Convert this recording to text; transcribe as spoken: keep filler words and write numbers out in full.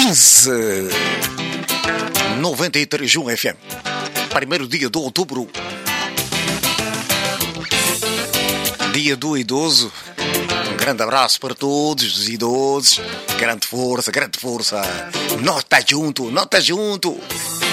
onze, noventa e três ponto um F M. Primeiro dia de outubro, dia do idoso. Um grande abraço para todos os idosos. Grande força, grande força. Nós tá junto, nós tá junto.